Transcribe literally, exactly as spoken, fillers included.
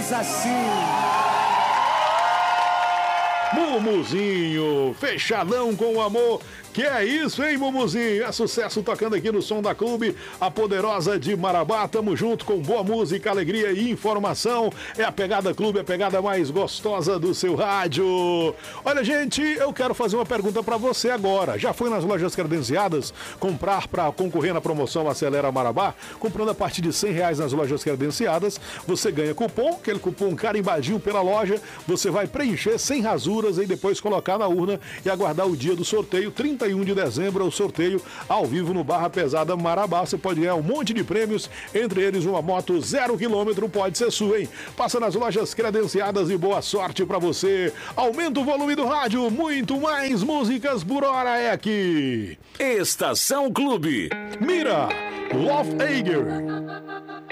diz assim. Mumuzinho, fechadão com o amor. Que é isso, hein, Mumuzinho? É sucesso tocando aqui no Som da Clube, a poderosa de Marabá. Tamo junto com boa música, alegria e informação. É a pegada clube, a pegada mais gostosa do seu rádio. Olha, gente, eu quero fazer uma pergunta pra você agora. Já foi nas lojas credenciadas comprar pra concorrer na promoção Acelera Marabá? Comprando a partir de cem reais nas lojas credenciadas, você ganha cupom, aquele cupom carimbadinho pela loja. Você vai preencher sem rasuras e depois colocar na urna e aguardar o dia do sorteio, trinta e um de dezembro, é o sorteio ao vivo no Barra Pesada Marabá. Você pode ganhar um monte de prêmios, entre eles uma moto zero quilômetro, pode ser sua, hein? Passa nas lojas credenciadas e boa sorte pra você. Aumenta o volume do rádio, muito mais músicas por hora é aqui. Estação Clube. Mira, Love Ager.